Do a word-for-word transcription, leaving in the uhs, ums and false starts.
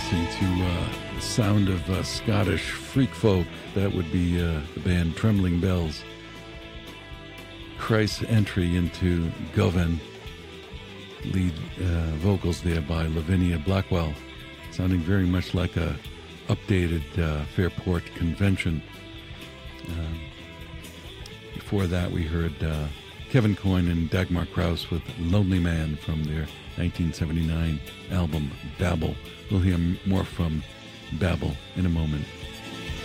listening to uh, the sound of uh, Scottish freak folk. That would be uh, the band Trembling Bells. Christ's entry into Govan. Lead uh, vocals there by Lavinia Blackwell, sounding very much like a updated uh, Fairport Convention. Uh, before that, we heard uh, Kevin Coyne and Dagmar Krause with Lonely Man from their nineteen seventy-nine album Babel. We'll hear more from Babel in a moment.